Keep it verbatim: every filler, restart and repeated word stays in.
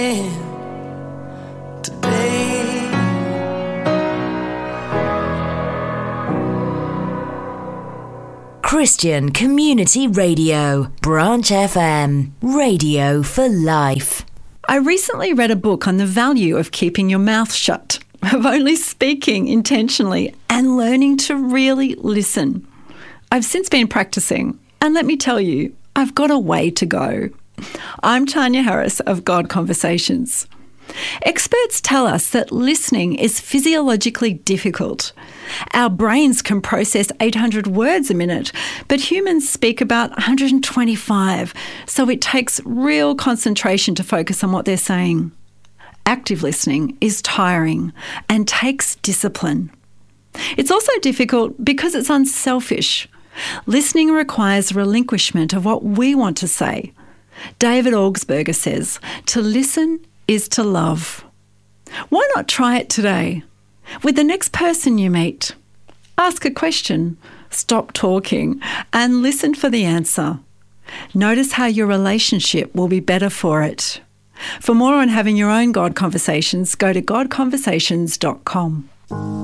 today. Christian Community Radio, Branch F M, radio for life. I recently read a book on the value of keeping your mouth shut, of only speaking intentionally and learning to really listen. I've since been practicing, and let me tell you, I've got a way to go. I'm Tanya Harris of God Conversations. Experts tell us that listening is physiologically difficult. Our brains can process eight hundred words a minute, but humans speak about one hundred twenty-five, so it takes real concentration to focus on what they're saying. Active listening is tiring and takes discipline. It's also difficult because it's unselfish. Listening requires relinquishment of what we want to say. David Augsburger says, to listen is to love. Why not try it today? With the next person you meet, ask a question, stop talking, and listen for the answer. Notice how your relationship will be better for it. For more on having your own God Conversations, go to god conversations dot com.